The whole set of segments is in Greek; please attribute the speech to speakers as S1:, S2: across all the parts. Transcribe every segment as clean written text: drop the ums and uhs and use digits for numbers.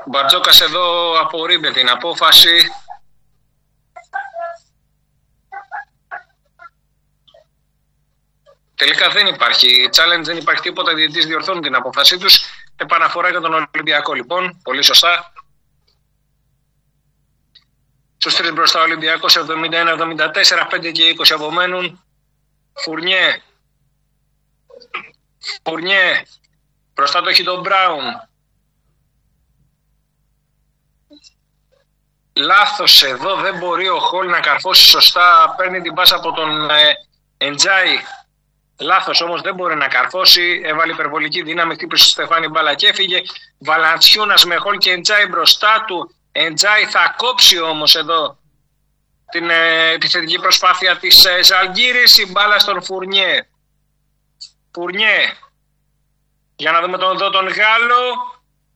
S1: Ο Μπαρτζόκας εδώ απορρίπτει την απόφαση. Τελικά δεν υπάρχει challenge, δεν υπάρχει τίποτα. Οι διαιτητές διορθώνουν την απόφασή τους. Επαναφορά για τον Ολυμπιακό λοιπόν. Πολύ σωστά. Στους τρεις μπροστά ο Ολυμπιακός 71-74, 5 και 20 απομένουν. Φουρνιέ. Μπροστά το έχει τον Μπράουν. Λάθος εδώ, δεν μπορεί ο Χολ να καρφώσει σωστά. Παίρνει την πάσα από τον Εντζάι. Λάθος όμως, δεν μπορεί να καρφώσει. Έβαλε υπερβολική δύναμη, χτύπησε στο Στεφάνι μπάλα και έφυγε. Βαλαντσιούνας με Χολ και Εντζάι μπροστά του. Εντζάι θα κόψει όμως εδώ την επιθετική προσπάθεια της Ζαλγκίρης. Η μπάλα στον Φουρνιέ. Για να δούμε τον Γάλλο.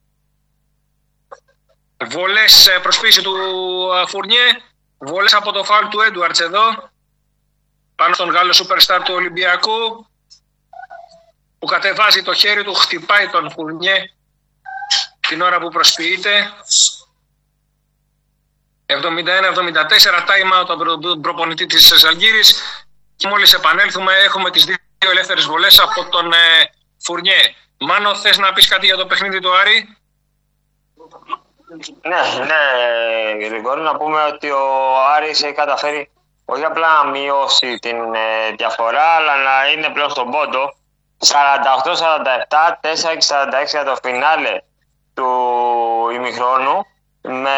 S1: Βολές προσποίηση του Φουρνιέ. Βολές από το φάουλ του Έντουαρτς εδώ. Πάνω στον Γάλλο Superstar του Ολυμπιακού. Που κατεβάζει το χέρι του, χτυπάει τον Φουρνιέ την ώρα που προσποιείται. 71-74, time out από τον προπονητή της Ζαλγκίρης. Και μόλις επανέλθουμε έχουμε τις δύο ελεύθερες βολές από τον Φουρνιέ. Μάνο, θες να πεις κάτι για το παιχνίδι του Άρη?
S2: Ναι, Γρηγόρη, να πούμε ότι ο Άρης έχει καταφέρει όχι απλά να μειώσει την διαφορά, αλλά να είναι πλέον στον πόντο. 48-47, 4-46 για το φινάλε του ημιχρόνου, με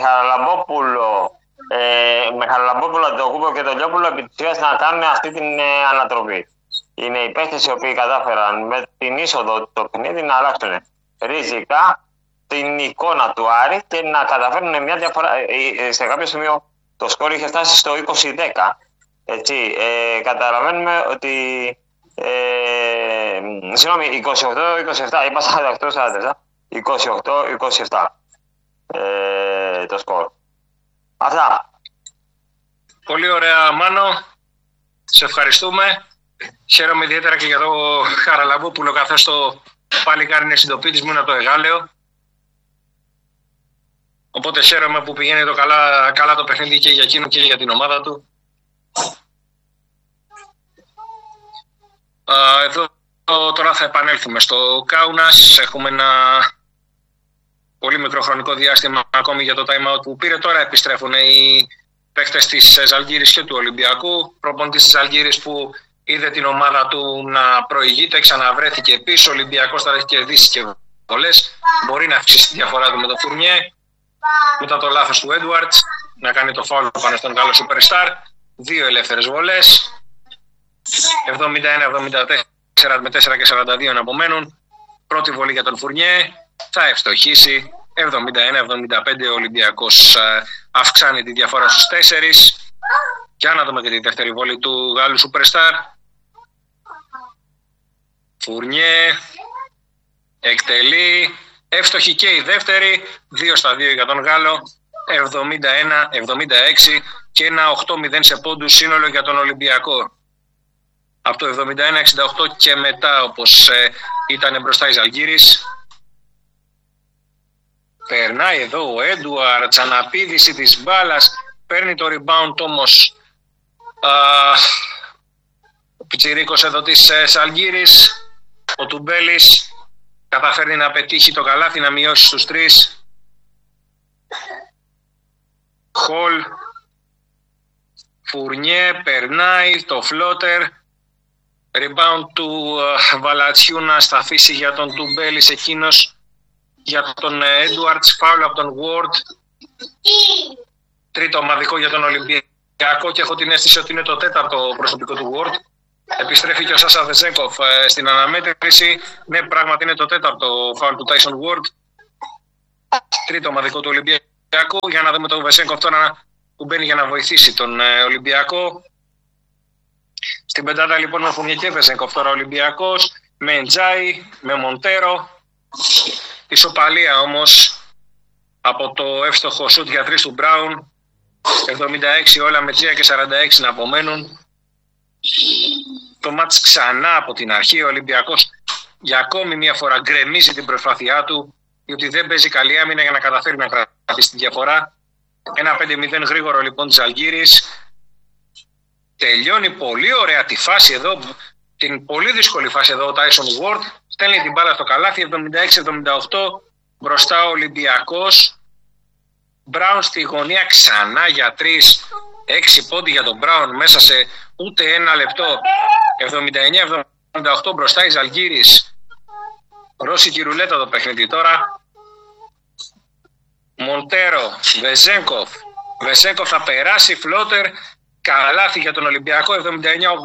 S2: Χαραλαμπόπουλο, τον Κούπο και τον Λιόπουλο επιτυχίας να κάνουν αυτή την ανατροπή. Είναι οι παίκτες οι οποίοι κατάφεραν με την είσοδο του παιχνίδι να αλλάξουν ριζικά την εικόνα του Άρη και να καταφέρουν μια διαφορά. Σε κάποιο σημείο το σκορ είχε φτάσει στο 20-10. Έτσι, καταλαβαίνουμε ότι συγγνώμη, 28-27, είπα 48-47, 28-27 το σκορ. Αυτά.
S1: Πολύ ωραία, Μάνο. Σε ευχαριστούμε. Χαίρομαι ιδιαίτερα και για το Χαραλαμπόπουλο, καθώς το παλικάρι είναι συντοπίτης μου, είναι το Εγάλεο. Οπότε χαίρομαι που πηγαίνει το καλά το παιχνίδι και για εκείνο και για την ομάδα του. Εδώ τώρα θα επανέλθουμε στο Κάουνας. Έχουμε ένα πολύ μικρό χρονικό διάστημα ακόμη για το time out που πήρε. Τώρα επιστρέφουν οι παίχτες της Ζαλγκίρης και του Ολυμπιακού. Προπονητής της Ζαλγκίρης που είδε την ομάδα του να προηγείται, ξαναβρέθηκε πίσω. Ο Ολυμπιακός τώρα έχει κερδίσει και βολές. Μπορεί να αυξήσει τη διαφορά του με το Φουρνιέ. Μετά το λάθος του Έντουαρτς να κάνει το φάουλ πάνω στον Γάλλο Superstar. Δύο ελεύθερες βολές. 71-74 με 4 και 42 να απομένουν. Πρώτη βολή για τον Φουρνιέ. Θα ευστοχίσει. 71-75 ο Ολυμπιακός αυξάνει τη διαφορά στους 4. Και να δούμε και τη δεύτερη βολή του Γάλλου Superstar. Φουρνιέ εκτελεί. Εύστοχη και η δεύτερη. 2-2 για τον Γάλλο. 71-76 και ένα 8-0 σε πόντους σύνολο για τον Ολυμπιακό. Από το 71-68 και μετά, όπως ήταν μπροστά η Ζαλγκίρης. Περνάει εδώ ο Έντουαρτς, αναπήδηση της μπάλας. Παίρνει το rebound όμως ο πιτσιρίκος εδώ της Ζαλγκίρης. Ο Τουμπέλης καταφέρνει να πετύχει το καλάθι, να μειώσει στους 3. Χολ. Φουρνιέ περνάει το φλότερ. Rebound του Βαλατσιούνα, θα αφήσει για τον Τουμπέλης, εκείνος για τον Έντουαρτς. Φάουλ από τον Ward. Τρίτο ομαδικό για τον Ολυμπιακό και έχω την αίσθηση ότι είναι το τέταρτο προσωπικό του Ward. Επιστρέφει και ο Σάσα Βεζέγκοφ στην αναμέτρηση. Ναι, πράγματι είναι το τέταρτο φάουλ του Tyson Ward. Τρίτο ομαδικό του Ολυμπιακού. Για να δούμε τον Βεζέγκοφ τώρα που μπαίνει για να βοηθήσει τον Ολυμπιακό. Στην πεντάδα λοιπόν με Φουρνιέ και Βεζέγκοφ τώρα ο Ολυμπιακός. Με Εντζάι, με Μοντέρο. Ισοπαλία όμως από το εύστοχο σουτ για 3 του Μπράουν. 76 όλα με 3 και 46 να απομένουν. Το μάτς ξανά από την αρχή. Ο Ολυμπιακός για ακόμη μια φορά γκρεμίζει την προσπάθειά του. διότι δεν παίζει καλή άμυνα για να καταφέρει να κρατήσει τη διαφορά. Ένα 5-0 γρήγορο λοιπόν της Ζαλγκίρης. Τελειώνει πολύ ωραία τη φάση εδώ, την πολύ δύσκολη φάση εδώ ο Tyson Ward. Στέλνει την μπάλα στο καλάθι, 76-78, μπροστά ο Ολυμπιακός. Μπράουν στη γωνία ξανά για 3, 6 πόντι για τον Μπράουν μέσα σε ούτε ένα λεπτό. 79-78 μπροστά η Ζαλγκίρης. Ρώση τη ρουλέτα το παιχνίδι τώρα. Μοντέρο, Βεζένκοφ. Βεζένκοφ θα περάσει, φλότερ, καλάθι για τον Ολυμπιακό, 79-80.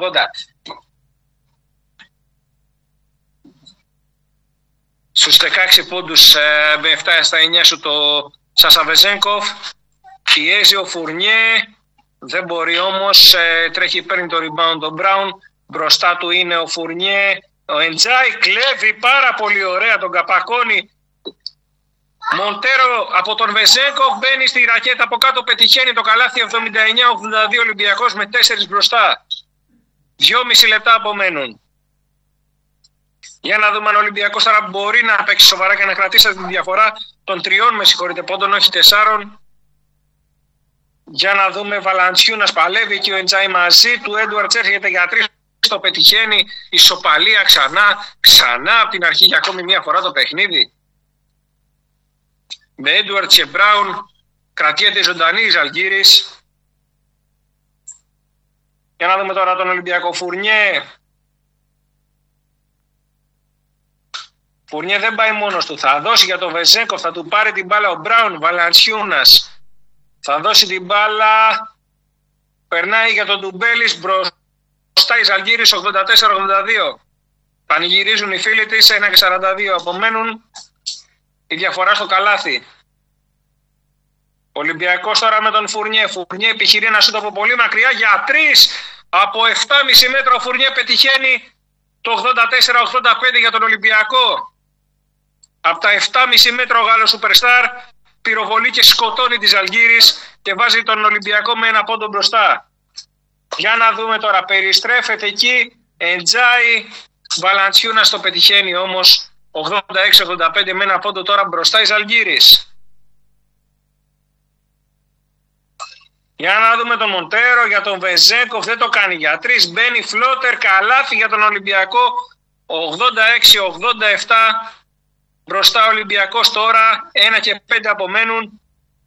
S1: Στους 16 πόντους με 7 στα 9 σου το Σάσα Βεζένκοφ. Πιέζει ο Φουρνιέ, δεν μπορεί όμως, τρέχει, παίρνει το rebound τον Μπράουν. Μπροστά του είναι ο Φουρνιέ. Ο Εντζάι κλέβει πάρα πολύ ωραία, τον καπακώνει. Μοντέρο από τον Βεζένκοφ μπαίνει στη ρακέτα από κάτω, πετυχαίνει το καλάθι, 79-82 Ολυμπιακός με 4 μπροστά. 2,5 λεπτά απομένουν. Για να δούμε αν ο Ολυμπιακός τώρα μπορεί να παίξει σοβαρά και να κρατήσει τη διαφορά των 3, με συγχωρείτε, πόντων, όχι 4. Για να δούμε, Βαλαντσιούνας παλεύει και ο Εντζάι μαζί του. Έντουαρτς έρχεται για 3, το πετυχαίνει. Ισοπαλία ξανά από την αρχή για ακόμη μια φορά το παιχνίδι. Με Έντουαρτς και Μπράουν κρατιέται ζωντανή η Ζαλγκίρης. Για να δούμε τώρα τον Ολυμπιακό. Φουρνιέ. Φουρνιέ δεν πάει μόνος του. Θα δώσει για τον Βεζένκοφ, θα του πάρει την μπάλα ο Μπράουν. Βαλανσιούνας θα δώσει την μπάλα. Περνάει για τον Ντουμπέλης μπροστά η Ζαλγκίρης, 84-82. Πανηγυρίζουν οι φίλοι της, 1,42 απομένουν. Η διαφορά στο καλάθι. Ολυμπιακός τώρα με τον Φουρνιέ. Φουρνιέ επιχειρεί ένα σούτ από πολύ μακριά για 3. Από 7,5 μέτρα ο Φουρνιέ πετυχαίνει το 84-85 για τον Ολυμπιακό. Από τα 7,5 μέτρα ο Γάλλος Σουπερστάρ πυροβολεί και σκοτώνει τη Ζαλγκίρης και βάζει τον Ολυμπιακό με 1 πόντο μπροστά. Για να δούμε τώρα. Περιστρέφεται εκεί. Εντζάι. Βαλαντσιούνας το πετυχαίνει όμως. 86-85 με 1 πόντο τώρα μπροστά η Ζαλγκίρης. Για να δούμε τον Μοντέρο, για τον Βεζένκοφ, δεν το κάνει για 3. Μπαίνει φλότερ, καλάθι για τον Ολυμπιακό. 86-87 μπροστά ο Ολυμπιακός τώρα. 1 και 5 απομένουν.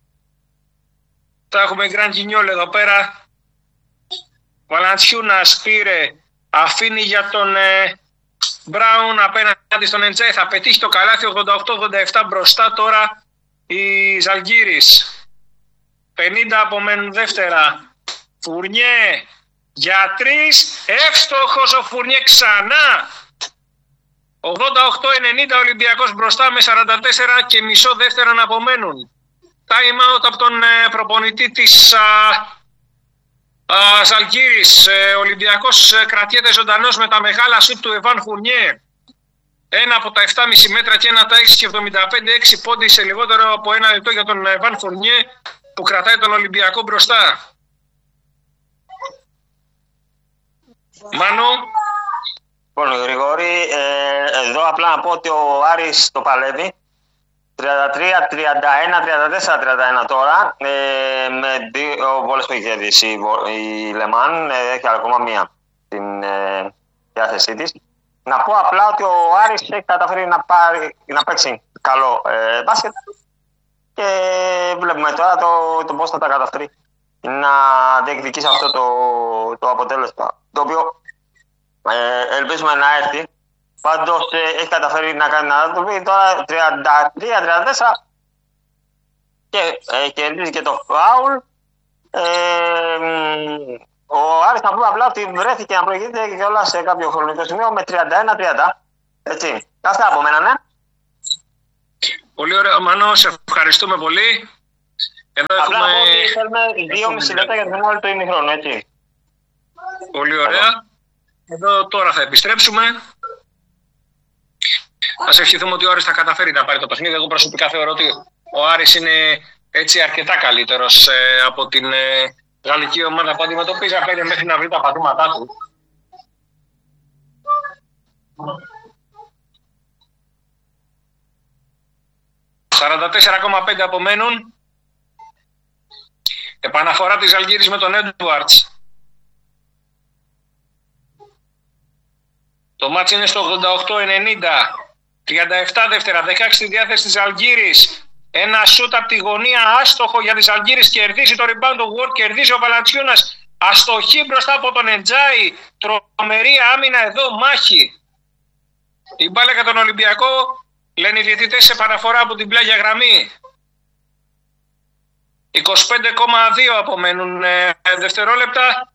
S1: Θα έχουμε Γκραν Κινιόλ εδώ πέρα. Βαλαντσιούνας πήρε, αφήνει για τον Μπράουν απέναντι στον Εντζάι. Θα πετύχει το καλάθι, 88-87 μπροστά τώρα η Ζαλγκίρης. 50 απομένουν δεύτερα. Φουρνιέ για 3. Εύστοχος ο Φουρνιέ ξανά. 88-90 Ολυμπιακός μπροστά με 44 και μισό δεύτερα να απομένουν. Time out από τον προπονητή της Ζαλγκίρης. Ολυμπιακός κρατιέται ζωντανός με τα μεγάλα σουτ του Εβάν Φουρνιέ. Ένα από τα 7,5 μέτρα και ένα τα 6,75, 6 πόντι σε λιγότερο από 1 λεπτό για τον Εβάν Φουρνιέ που κρατάει τον Ολυμπιακό μπροστά. Μάνο.
S2: Λοιπόν, Γρηγόρη, εδώ απλά να πω ότι ο Άρης το παλεύει. 33-31, 34-31 τώρα. Με 2 βόλες που έχει κερδίσει η Λεμάν. Έχει ακόμα μία στην διάθεσή της. Να πω απλά ότι ο Άρης έχει καταφέρει να παίξει καλό μπάσκετ. Και βλέπουμε τώρα το πώς θα τα καταφέρει να διεκδικήσει αυτό το αποτέλεσμα. Το οποίο ελπίζουμε να έρθει. Πάντως έχει καταφέρει να κάνει να το πει τώρα 33-34 και κερδίζει και το φάουλ. Ο Άρης θα πούμε απλά ότι βρέθηκε να προηγείται και όλα σε κάποιο χρονικό σημείο με 31-30. Έτσι. Αυτά από μένα, ναι.
S1: Πολύ ωραία, Μανώ, σε ευχαριστούμε πολύ. Εδώ
S2: απλά
S1: έχουμε...
S2: θέλουμε 2,5 λεπτά για την όλη το ημιχρόνο, έτσι.
S1: Πολύ ωραία. Εδώ τώρα θα επιστρέψουμε. Ας ευχηθούμε ότι ο Άρης θα καταφέρει να πάρει το παιχνίδι. Εγώ προσωπικά θεωρώ ότι ο Άρης είναι έτσι αρκετά καλύτερος από την γαλλική ομάδα που αντιμετωπίζει απέναντι μέχρι να βρει τα πατήματά του. 44,5 απομένουν. Επαναφορά της Ζαλγκίρις με τον Έντουαρτς. Το μάτς είναι στο 88-90. 37 δεύτερα, 16 στη διάθεση της Ζαλγκίρις. Ένα σούτ από τη γωνία, άστοχο για τη Ζαλγκίρις. Κερδίσει το rebound του Ward, κερδίσει ο Valanciunas. Αστοχή μπροστά από τον Εντζάι. Τρομερή άμυνα εδώ, μάχη. Η μπάλα για τον Ολυμπιακό, λένε οι διαιτητές, σε παραφορά από την πλάγια γραμμή. 25,2 απομένουν δευτερόλεπτα.